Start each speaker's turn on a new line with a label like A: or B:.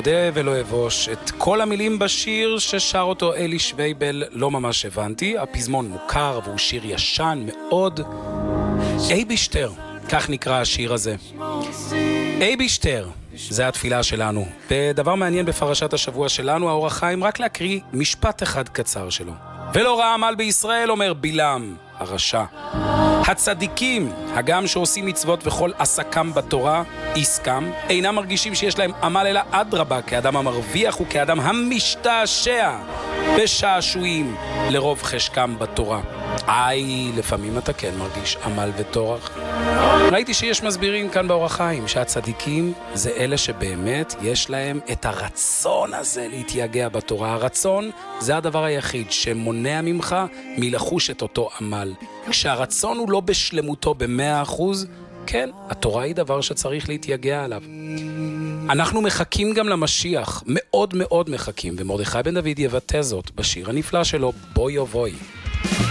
A: אודה ולא אבוש, את כל המילים בשיר ששר אותו אלי שוויבל לא ממש הבנתי. הפזמון מוכר והוא שיר ישן מאוד. אייבי שטר, כך נקרא השיר הזה. אייבי שטר, זה התפילה שלנו. ודבר מעניין בפרשת השבוע שלנו, האור החיים, רק להקריא משפט אחד קצר שלו. ולא ראה עמל בישראל, אומר בלעם הרשע. הצדיקים, הגם שעושים מצוות וכל עסקם בתורה, עסקם, אינם מרגישים שיש להם עמל אלא אדרבה, כאדם המרוויח וכאדם המשתעשע בשעשועים לרוב חשקם בתורה. לפעמים אתה כן מרגיש עמל וטורח. ראיתי שיש מסבירים כאן באור החיים שהצדיקים זה אלה שבאמת יש להם את הרצון הזה להתייגע בתורה. הרצון זה הדבר היחיד שמונע ממך מלחוש את אותו עמל. כשהרצון הוא לא בשלמותו ב100%, כן, התורה היא דבר שצריך להתייגע עליו. אנחנו מחכים גם למשיח, מאוד מאוד מחכים, ומרדכי בן דוד יבטא זאת בשיר הנפלא שלו, בואי או בואי.